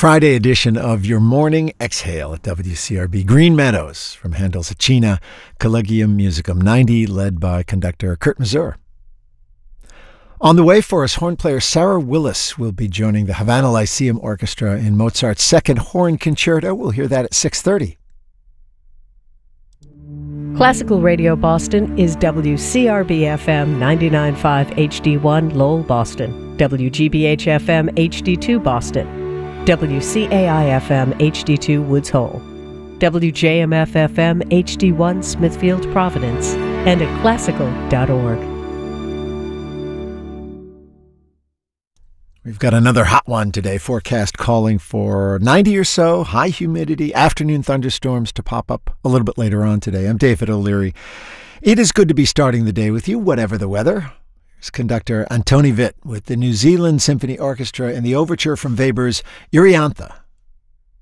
Friday edition of your Morning Exhale at WCRB. Green Meadows from Handel's Cina Collegium Musicum 90, led by conductor Kurt Masur. On the way for us, horn player Sarah Willis will be joining the Havana Lyceum Orchestra in Mozart's second horn concerto. We'll hear that at 6:30. Classical Radio Boston is WCRB-FM 99.5 HD1 Lowell, Boston, WGBH-FM HD2 Boston, WCAI-FM HD2 Woods Hole, WJMF-FM HD1 Smithfield, Providence, and at classical.org. We've got another hot one today. Forecast calling for 90 or so, high humidity, afternoon thunderstorms to pop up a little bit later on today. I'm David O'Leary. It is good to be starting the day with you, whatever the weather. Here's conductor Antoni Witt with the New Zealand Symphony Orchestra and the overture from Weber's Euryanthe.